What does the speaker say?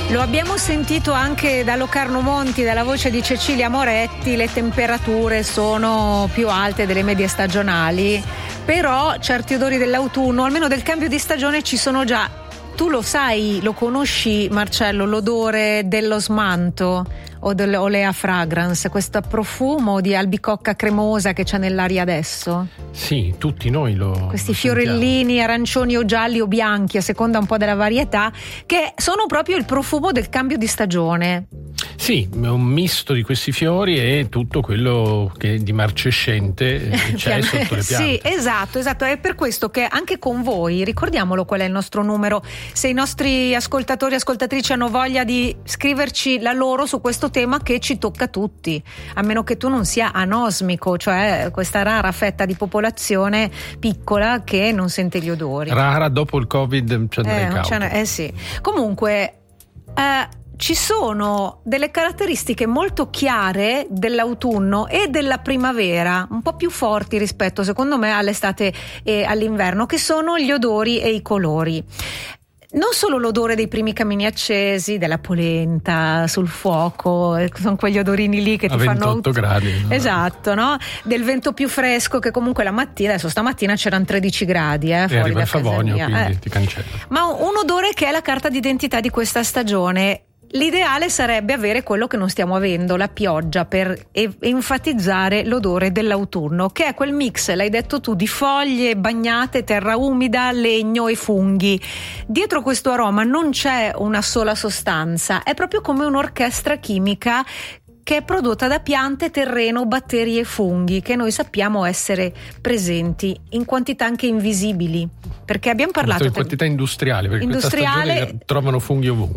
Lo abbiamo sentito anche da Locarno Monti, dalla voce di Cecilia Moretti, le temperature sono più alte delle medie stagionali, però certi odori dell'autunno, almeno del cambio di stagione, ci sono già. Tu lo sai, lo conosci Marcello, l'odore dell'osmanto o dell'olea fragrance, questo profumo di albicocca cremosa che c'è nell'aria adesso? Sì, tutti noi questi lo fiorellini sentiamo. arancioni o gialli o bianchi, a seconda un po' della varietà, che sono proprio il profumo del cambio di stagione. Sì, è un misto di questi fiori e tutto quello che di marcescente c'è sotto le piante. Sì, esatto, è per questo che anche con voi, ricordiamolo qual è il nostro numero, se i nostri ascoltatori e ascoltatrici hanno voglia di scriverci la loro su questo tema che ci tocca a tutti, a meno che tu non sia anosmico, cioè questa rara fetta di popolazione piccola che non sente gli odori. Rara dopo il Covid, c'è delle cause. Sì. Comunque ci sono delle caratteristiche molto chiare dell'autunno e della primavera, un po' più forti rispetto, secondo me, all'estate e all'inverno, che sono gli odori e i colori. Non solo l'odore dei primi camini accesi, della polenta sul fuoco, sono quegli odorini lì che ti fanno 28 gradi. No? Esatto, no? Del vento più fresco che comunque la mattina, adesso stamattina c'erano 13 gradi fuori arriva da il Favonio, casa mia. quindi ti cancella. Ma un odore che è la carta d'identità di questa stagione. L'ideale sarebbe avere quello che non stiamo avendo, la pioggia, per enfatizzare l'odore dell'autunno, che è quel mix, l'hai detto tu, di foglie bagnate, terra umida, legno e funghi. Dietro questo aroma non c'è una sola sostanza, è proprio come un'orchestra chimica che è prodotta da piante, terreno, batteri e funghi, che noi sappiamo essere presenti in quantità anche invisibili, perché abbiamo parlato in quantità industriale, perché in questa stagione trovano funghi ovunque.